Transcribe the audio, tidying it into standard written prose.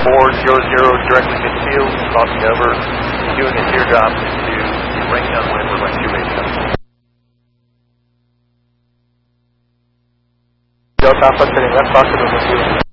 directly midfield, crossing over, doing a teardrop to rain on wind with my 2 radio. Delta Alpha, turning left, crossing over midfield.